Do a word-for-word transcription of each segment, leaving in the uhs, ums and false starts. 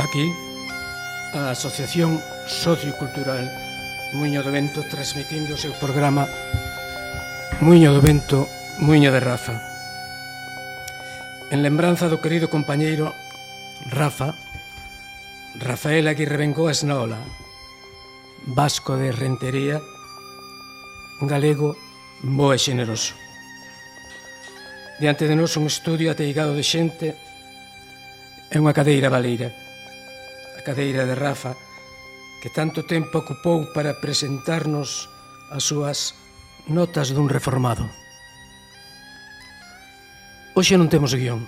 Aquí, a Asociación Sociocultural Muiño do Vento transmitindo o seu programa Muiño do Vento, Muiño de Rafa. En lembranza do querido compañeiro Rafa, Rafael Aguirre Bengoa Esnaola, vasco de Rentería, galego bo e xeneroso. Diante de nós un estudio ateigado de xente e unha cadeira baleira, a cadeira de Rafa, que tanto tempo ocupou para presentarnos as súas notas dun reformado. Hoxe non temos guión,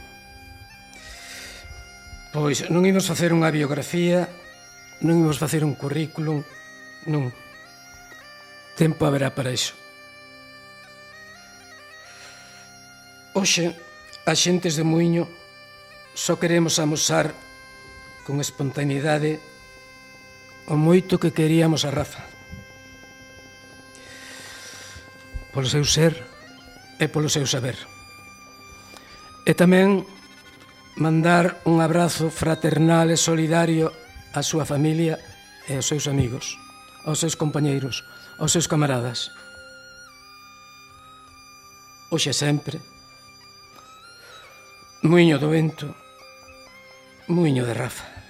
pois non imos facer unha biografía, non imos facer un currículum, non. Tempo haberá para iso. Hoxe, as xentes de Muiño, só queremos amosar con espontaneidade o moito que queríamos a Rafa, polo seu ser e polo seu saber. E tamén mandar un abrazo fraternal e solidario á súa familia e aos seus amigos, aos seus compañeiros, aos seus camaradas. Hoxe sempre, Muiño do Vento, Muiño de Rafa.